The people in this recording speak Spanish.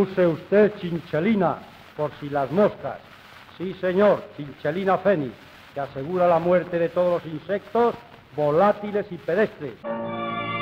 Use usted chinchelina, por si las moscas. Sí, señor, chinchelina fénix, que asegura la muerte de todos los insectos, volátiles y pedestres.